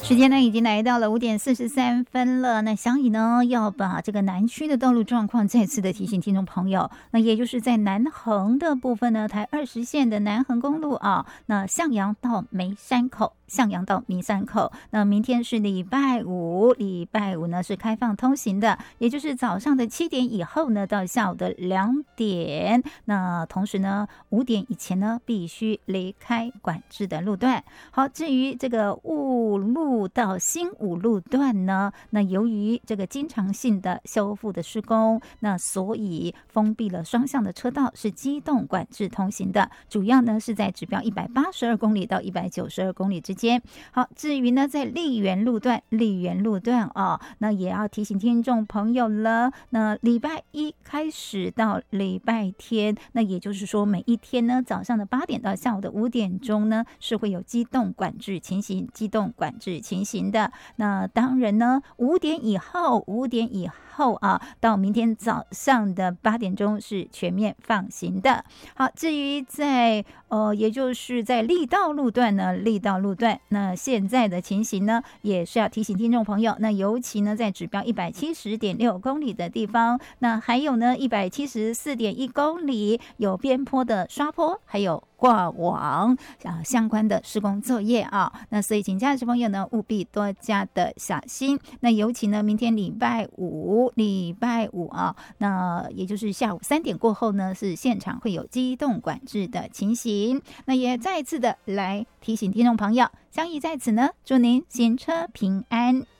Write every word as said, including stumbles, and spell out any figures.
时间呢已经来到了五点四十三分了。那想以呢要把这个南区的道路状况再次的提醒听众朋友，那也就是在南横的部分呢，台二十线的南横公路啊，那向阳到梅山口。向阳到弥山口，那明天是礼拜五，礼拜五呢是开放通行的，也就是早上的七点以后呢，到下午的两点。那同时呢，五点以前呢，必须离开管制的路段。好，至于这个雾路到新武路段呢，那由于这个经常性的修复的施工，那所以封闭了双向的车道，是机动管制通行的，主要呢是在指标一百八十二公里到一百九十二公里之间。好，至于呢，在丽园路段，丽园路段啊、哦，那也要提醒听众朋友了。那礼拜一开始到礼拜天，那也就是说每一天呢，早上的八点到下午的五点钟呢，是会有机动管制情形，机动管制情形的。那当然呢，五点以后，五点以后啊，到明天早上的八点钟是全面放行的。好，至于在呃，也就是在力道路段呢，力道路段。那现在的情形呢，也是要提醒听众朋友，那尤其呢，在指标一百七十点六公里的地方，那还有呢一百七十四点一公里有边坡的刷坡，还有挂网啊相关的施工作业啊，那所以请驾驶朋友呢务必多加的小心。那尤其呢，明天礼拜五，礼拜五啊，那也就是下午三点过后呢，是现场会有机动管制的情形。那也再一次的来提醒听众朋友，相宜在此呢，祝您行车平安。